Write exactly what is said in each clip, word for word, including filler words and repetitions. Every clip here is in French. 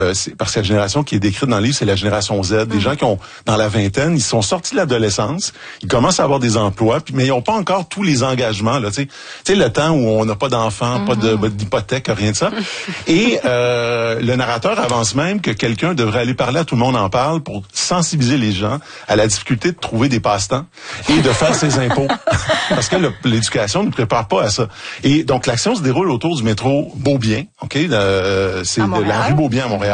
Euh, c'est, parce que la génération qui est décrite dans le livre, c'est la génération Z. Des mmh. gens qui ont, dans la vingtaine, ils sont sortis de l'adolescence, ils commencent à avoir des emplois, puis, mais ils n'ont pas encore tous les engagements. Tu sais, tu sais, le temps où on n'a pas d'enfants, mmh. pas de, d'hypothèque, rien de ça. Et euh, le narrateur avance même que quelqu'un devrait aller parler à Tout le monde en parle pour sensibiliser les gens à la difficulté de trouver des passe-temps et de faire ses impôts. Parce que le, l'éducation ne prépare pas à ça. Et donc, l'action se déroule autour du métro Beaubien, OK? Euh, c'est de la rue Beaubien à Montréal.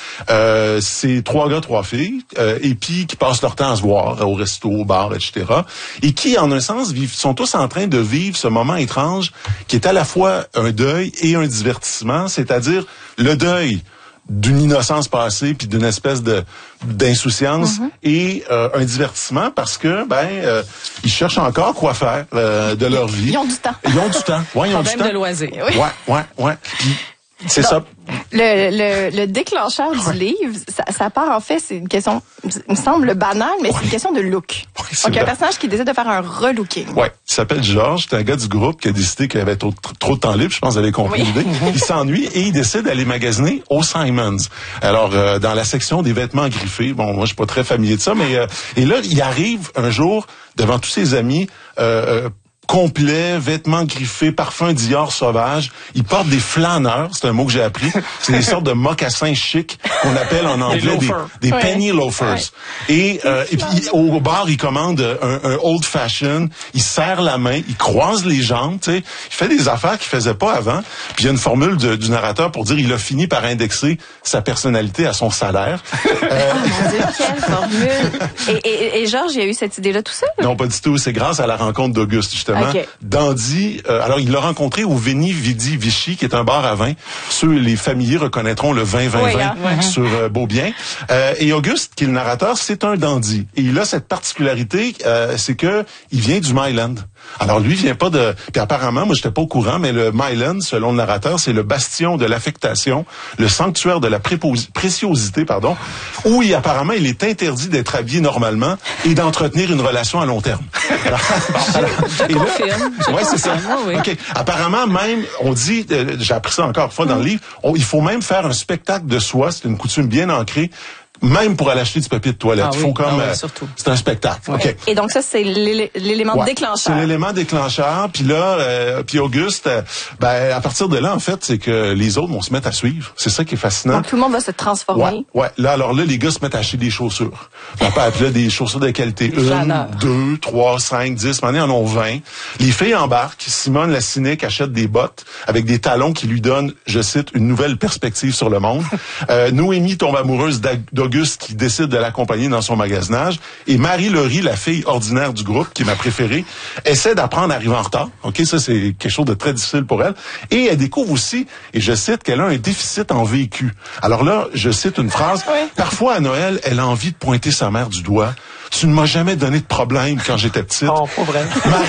Euh, c'est trois gars, trois filles, euh, et puis qui passent leur temps à se voir au resto, au bar, et cetera. Et qui, en un sens, vivent, sont tous en train de vivre ce moment étrange qui est à la fois un deuil et un divertissement, c'est-à-dire le deuil d'une innocence passée puis d'une espèce de d'insouciance mm-hmm. et euh, un divertissement parce que ben euh, ils cherchent encore quoi faire euh, de leur vie. Ils ont du temps. Ils ont du temps. Ouais, ils ont Problème du temps. de loisirs. Oui. Ouais, ouais, ouais. Puis, c'est Donc, ça. Le, le, le déclencheur du ouais. livre, ça, ça part en fait, c'est une question, il me semble banale, mais ouais. c'est une question de look. Ouais, Donc, il y a un vrai. personnage qui décide de faire un relooking. Ouais, il s'appelle Georges, c'est un gars du groupe qui a décidé qu'il avait trop, trop de temps libre, je pense que vous avez compris oui. l'idée. Il s'ennuie et il décide d'aller magasiner au Simons. Alors, euh, dans la section des vêtements griffés, bon, moi, je suis pas très familier de ça, mais euh, et là, il arrive un jour devant tous ses amis, euh, euh complet, vêtements griffés, parfum Dior sauvage. Il porte des flâneurs, c'est un mot que j'ai appris. C'est des sortes de mocassins chics qu'on appelle en anglais des, des ouais. penny loafers. Ouais. Et, euh, et puis au bar, il commande un, un old fashion. Il serre la main, il croise les jambes. Tu sais, il fait des affaires qu'il faisait pas avant. Puis il y a une formule de, du narrateur pour dire il a fini par indexer sa personnalité à son salaire. Euh... Oh mon Dieu, quelle formule! Et, et, et Georges, il a eu cette idée-là tout seul? Non, pas du tout. C'est grâce à la rencontre d'Auguste justement. Okay. Dandy, euh, alors il l'a rencontré au Veni Vidi Vici, qui est un bar à vin. Ceux, les familiers reconnaîtront le vingt vingt vingt oui, hein, ouais. sur euh, Beaubien. Euh, et Auguste, qui est le narrateur, c'est un dandy. Et il a cette particularité, euh, c'est que il vient du Myland. Alors lui, il vient pas de... Puis apparemment, moi, j'étais pas au courant, mais le Myland, selon le narrateur, c'est le bastion de l'affectation, le sanctuaire de la préposi- préciosité, pardon, où il, apparemment, il est interdit d'être habillé normalement et d'entretenir une relation à long terme. Alors, alors, je confirme. Ouais, c'est ça. Ah, oui. OK. Apparemment, même, on dit, euh, j'ai appris ça encore une fois dans le livre, on, il faut même faire un spectacle de soi, c'est une coutume bien ancrée, même pour aller acheter du papier de toilette. Ah Il faut oui. comme... Ah oui, euh, surtout. C'est un spectacle. Ouais. OK. Et donc ça, c'est l'élé- l'élément ouais. déclencheur. C'est l'élément déclencheur. Puis là, euh, puis Auguste, euh, ben à partir de là, en fait, c'est que les autres vont se mettre à suivre. C'est ça qui est fascinant. Donc tout le monde va se transformer. Ouais, ouais. Là, alors là, les gars se mettent à acheter des chaussures. On peut appeler des chaussures de qualité. Une, Planeur. deux, trois, cinq, dix. Maintenant, ils en ont vingt. Les filles embarquent. Simone, la cynique, achète des bottes avec des talons qui lui donnent, je cite, une nouvelle perspective sur le monde. euh, Noémie tombe amoureuse d'Auguste qui décide de l'accompagner dans son magasinage. Et Marie-Laurie, la fille ordinaire du groupe, qui est ma préférée, essaie d'apprendre à arriver en retard. OK, ça, c'est quelque chose de très difficile pour elle. Et elle découvre aussi, et je cite, qu'elle a un déficit en vécu. Alors là, je cite une phrase. Oui. Parfois, à Noël, elle a envie de pointer sa mère du doigt. Tu ne m'as jamais donné de problème quand j'étais petite. Oh, pas vrai.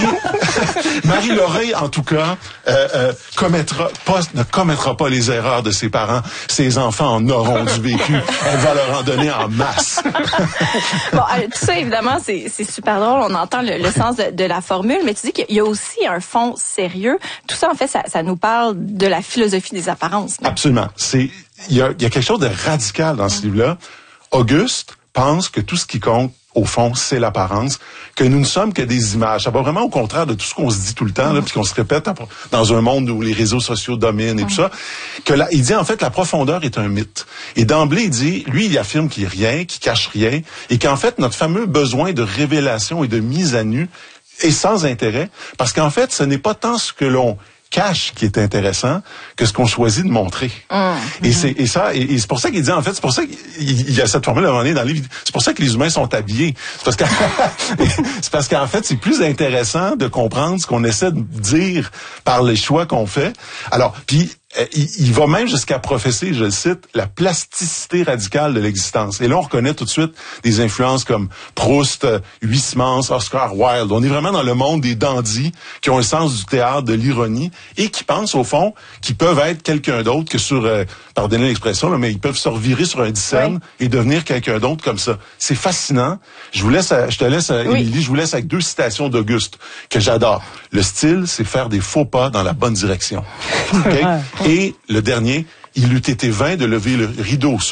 Marie, Marie-Laurie, en tout cas, euh, euh, commettra pas, ne commettra pas les erreurs de ses parents. Ses enfants en auront du vécu. Elle va leur en donner en masse. Bon, alors, tout ça, évidemment, c'est, c'est super drôle. On entend le, le sens de, de la formule, mais tu dis qu'il y a aussi un fond sérieux. Tout ça, en fait, ça, ça nous parle de la philosophie des apparences. Non? Absolument. C'est, il y a, il y a quelque chose de radical dans ce mmh. livre-là. Auguste pense que tout ce qui compte, au fond, c'est l'apparence, que nous ne sommes que des images. Ça va vraiment au contraire de tout ce qu'on se dit tout le temps, là, puis qu'on se répète dans un monde où les réseaux sociaux dominent et tout ça. Que là, il dit en fait la profondeur est un mythe. Et d'emblée, il dit, lui, il affirme qu'il n'y a rien, qu'il cache rien, et qu'en fait, notre fameux besoin de révélation et de mise à nu est sans intérêt, parce qu'en fait, ce n'est pas tant ce que l'on cache qui est intéressant que ce qu'on choisit de montrer. Mmh. Et c'est et ça et, et c'est pour ça qu'il dit en fait c'est pour ça qu'il y a cette formule à un moment donné dans le livre, c'est pour ça que les humains sont habillés. C'est parce que c'est parce qu'en fait c'est plus intéressant de comprendre ce qu'on essaie de dire par les choix qu'on fait. Alors puis Il, il va même jusqu'à professer, je le cite, la plasticité radicale de l'existence. Et là, on reconnaît tout de suite des influences comme Proust, Huysmans, Oscar Wilde. On est vraiment dans le monde des dandys qui ont un sens du théâtre, de l'ironie et qui pensent, au fond, qu'ils peuvent être quelqu'un d'autre que sur, euh, pardonnez l'expression, là, mais ils peuvent se revirer sur un dixaine oui. et devenir quelqu'un d'autre comme ça. C'est fascinant. Je vous laisse, à, je te laisse, oui. Émilie, je vous laisse avec deux citations d'Auguste que j'adore. Le style, c'est faire des faux pas dans la bonne direction. Okay? Et le dernier, il eût été vain de lever le rideau sur